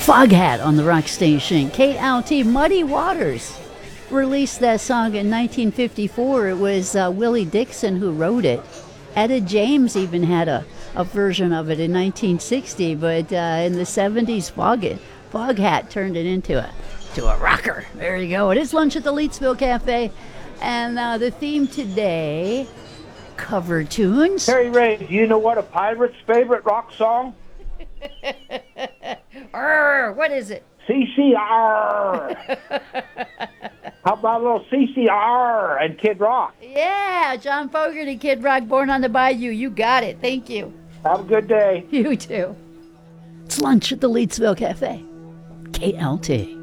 Foghat on the rock station. KLT. Muddy Waters released that song in 1954. It was Willie Dixon who wrote it. Etta James even had a version of it in 1960, but in the 70s, Foghat turned it into a rocker. There you go. It is Lunch at the Leedsville Cafe, and the theme today, cover tunes. Harry Ray, do you know what a pirate's favorite rock song? What is it? CCR. How about a little CCR and Kid Rock? Yeah, John Fogerty, Kid Rock, Born on the Bayou. You got it. Thank you. Have a good day. You too. It's Lunch at the Leedsville Cafe. KLT.